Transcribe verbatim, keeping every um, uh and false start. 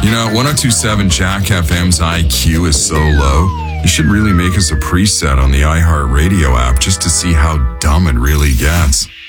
You know, ten twenty-seven Jack F M's I Q is so low, you should really make us a preset on the iHeartRadio app just to see how dumb it really gets.